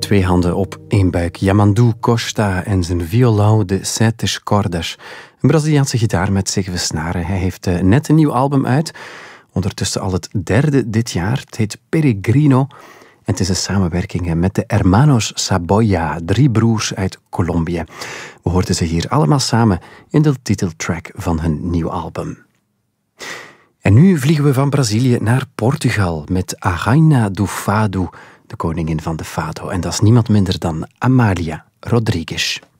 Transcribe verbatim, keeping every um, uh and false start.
Twee handen op één buik. Yamandu Costa en zijn violão de sete cordas. Een Braziliaanse gitaar met zeven snaren. Hij heeft uh, net een nieuw album uit. Ondertussen al het derde dit jaar. Het heet Peregrino. En het is een samenwerking met de Hermanos Saboya, drie broers uit Colombia. We hoorden ze hier allemaal samen in de titeltrack van hun nieuw album. En nu vliegen we van Brazilië naar Portugal met A Rainha do Fado, de koningin van de Fado. En dat is niemand minder dan Amália Rodrigues.